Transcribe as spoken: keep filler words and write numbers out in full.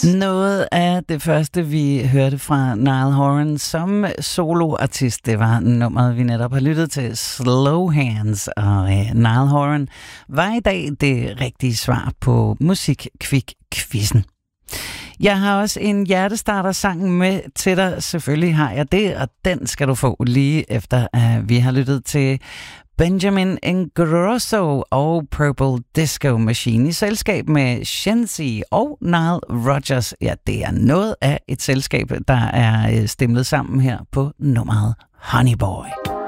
Noget af det første, vi hørte fra Niall Horan som soloartist, det var nummeret, vi netop har lyttet til, Slow Hands. Og uh, Niall Horan var i dag det rigtige svar på Musikquik-quizzen. Jeg har også en hjertestarter-sang med til dig. Selvfølgelig har jeg det, og den skal du få lige efter, at vi har lyttet til Benjamin Ingrosso og Purple Disco Machine i selskab med Shenzi og Nile Rodgers. Ja, det er noget af et selskab, der er stemlet sammen her på nummeret Honey Boy.